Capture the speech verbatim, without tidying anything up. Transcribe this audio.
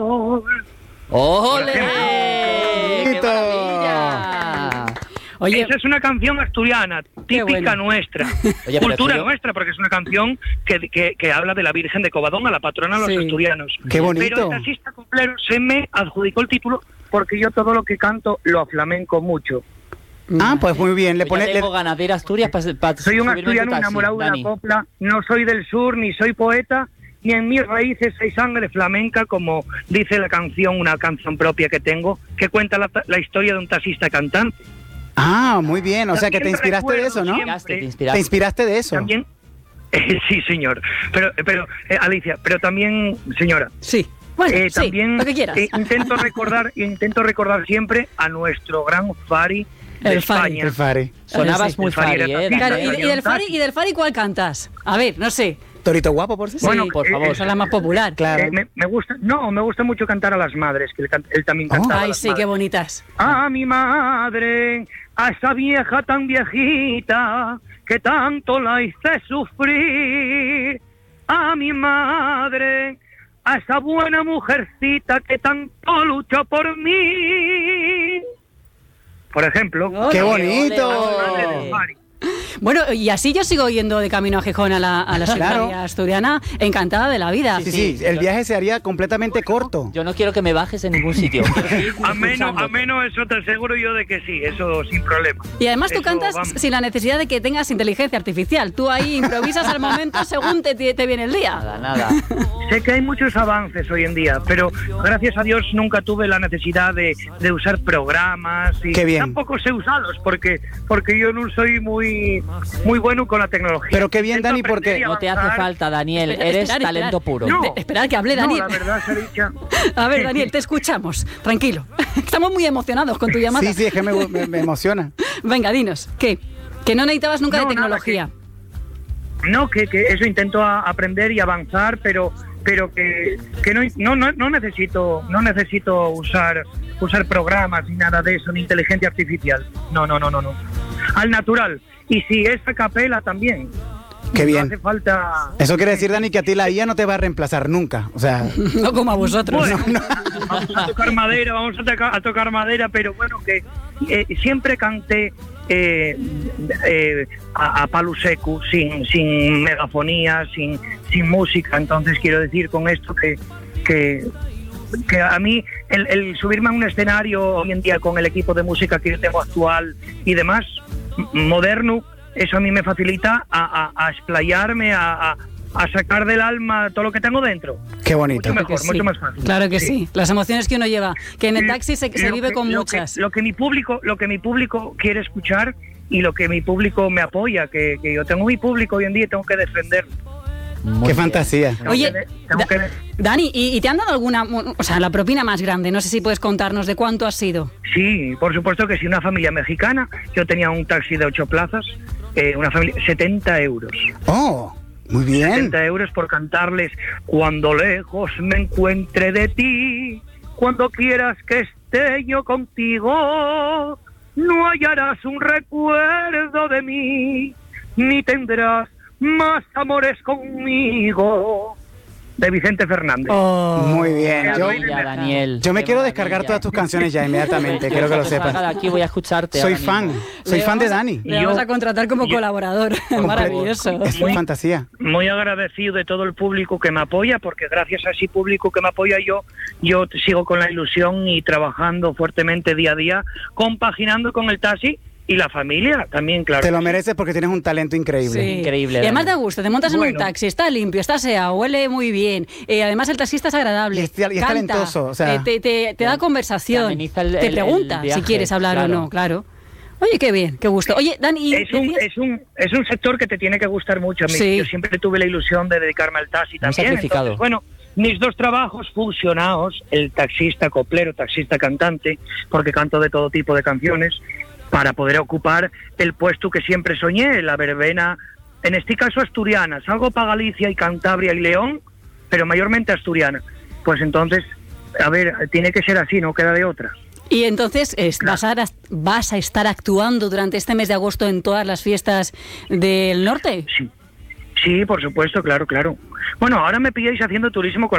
¡Ole! ¡Qué maravilla! Oye, esa es una canción asturiana, típica bueno. nuestra, Oye, cultura yo... nuestra, porque es una canción que, que, que habla de la Virgen de Covadonga, la patrona de los sí. asturianos. ¡Qué bonito! Pero el taxista coplero se me adjudicó el título porque yo todo lo que canto lo aflamenco mucho. Ah, pues muy bien. Le pone, ya tengo le... ganas de ir a Asturias para pa Soy un asturiano enamorado de la copla, no soy del sur, ni soy poeta, ni en mis raíces hay sangre flamenca, como dice la canción, una canción propia que tengo, que cuenta la, la historia de un taxista cantante. Ah, muy bien, o sea que te inspiraste de eso, ¿no? Siempre, te, inspiraste. ¿Te inspiraste de eso? También, eh, sí, señor. Pero, pero eh, Alicia, pero también, señora. Sí. Bueno, eh, sí, también lo que quieras. Eh, intento recordar, intento recordar siempre a nuestro gran Fari de el España. Fari. El Fari. Sonabas muy Fari, ¿eh? Claro, y, y, del Fari, ¿y del Fari cuál cantas? A ver, no sé. Torito Guapo, por si sí, bueno, por favor. Esa es la más popular. Claro. Eh, me, me gusta, no, me gusta mucho cantar a las madres, que él, él también cantaba. Oh. Ay, a las sí, madres. Qué bonitas. A mi madre, a esa vieja tan viejita, que tanto la hice sufrir. A mi madre, a esa buena mujercita que tanto luchó por mí. Por ejemplo. ¡Oh, ¡qué bonito! Bueno, y así yo sigo yendo de camino a Gijón a la, a la ciudad claro. asturiana, encantada de la vida. Sí, sí, sí, el viaje se haría completamente corto. Yo no quiero que me bajes en ningún sitio. a, menos, a menos eso te aseguro yo de que sí, eso sin problema. Y además tú eso, cantas vamos. sin la necesidad de que tengas inteligencia artificial. Tú ahí improvisas al momento según te, te viene el día. Nada, nada. Sé que hay muchos avances hoy en día, pero gracias a Dios nunca tuve la necesidad de, de usar programas. Y Qué bien. Tampoco sé usarlos porque, porque yo no soy muy... muy bueno con la tecnología. Pero qué bien, Dani, porque no te hace falta, Daniel, esperar, eres esperar, talento esperar. puro. No, esperar que hable Daniel. No, la verdad se ha dicho. A ver, Daniel, te escuchamos. Tranquilo. Estamos muy emocionados con tu llamada. Sí, sí, es que me, me, me emociona. Venga, dinos, ¿qué? Que no necesitabas nunca no, de tecnología. Nada, que, no, que, que eso intento a, aprender y avanzar, pero pero que, que no, no, no, no necesito no necesito usar usar programas ni nada de eso, ni inteligencia artificial. No, no, no, no, no. Al natural. Y si es a capela también. Qué bien. No hace falta... Eso quiere decir, Dani, que a ti la I A no te va a reemplazar nunca. O sea... no como a vosotros. Bueno, no, no. Vamos a tocar madera, vamos a, tocar, a tocar madera, pero bueno, que eh, siempre canté eh, eh, a, a palo seco, sin, sin megafonía, sin, sin música. Entonces quiero decir con esto que... que que a mí el, el subirme a un escenario hoy en día con el equipo de música que yo tengo actual y demás, moderno, eso a mí me facilita a, a, a explayarme, a, a, a sacar del alma todo lo que tengo dentro. Qué bonito. Mucho mejor, sí. mucho más fácil. Claro que sí. sí. Las emociones que uno lleva, que en el taxi se, se vive que, con lo muchas. Que, lo que mi público, lo que mi público quiere escuchar y lo que mi público me apoya, que, que yo tengo mi público hoy en día y tengo que defender. Muy Qué bien. Fantasía. Tengo Oye, que, tengo que... Dani, ¿y, ¿y te han dado alguna, o sea, la propina más grande? No sé si puedes contarnos de cuánto ha sido. Sí, por supuesto que sí, una familia mexicana. Yo tenía un taxi de ocho plazas, eh, una familia, setenta euros. Oh, muy bien. setenta euros por cantarles cuando lejos me encuentre de ti, cuando quieras que esté yo contigo, no hallarás un recuerdo de mí, ni tendrás más amores conmigo. De Vicente Fernández. Oh, muy bien. Yo, maravilla, Daniel. Yo me Qué quiero maravilla. descargar todas tus canciones ya inmediatamente. Quiero que lo sepas. De aquí voy a escucharte. Soy fan. Mismo. Soy Le fan de a, Dani. Le vamos yo, a contratar como yo, colaborador. Maravilloso. Es muy fantasía. Muy agradecido de todo el público que me apoya, porque gracias a ese público que me apoya yo, yo sigo con la ilusión y trabajando fuertemente día a día, compaginando con el taxi. Y la familia también, claro. Te lo mereces porque tienes un talento increíble. Sí. Increíble. Y además da gusto, te montas bueno. en un taxi, está limpio, está aseado, huele muy bien. Eh, además el taxista es agradable. Y es, y es canta, talentoso. O sea, eh, te, te, te da conversación. Te, el, te el, pregunta el viaje, si quieres hablar claro. o no, claro. Oye, qué bien, qué gusto. Oye, Dani, es un, es un es un sector que te tiene que gustar mucho. A mí, sí. Yo siempre tuve la ilusión de dedicarme al taxi también. Sacrificado. Entonces, bueno, mis dos trabajos fusionados, el taxista coplero, taxista cantante, porque canto de todo tipo de canciones, para poder ocupar el puesto que siempre soñé, la verbena, en este caso asturiana. Salgo para Galicia y Cantabria y León, pero mayormente asturiana. Pues entonces, a ver, tiene que ser así, no queda de otra. Y entonces es, Claro. vas, a, vas a estar actuando durante este mes de agosto en todas las fiestas del norte. Sí, sí, por supuesto, claro, claro. Bueno, ahora me pilláis haciendo turismo con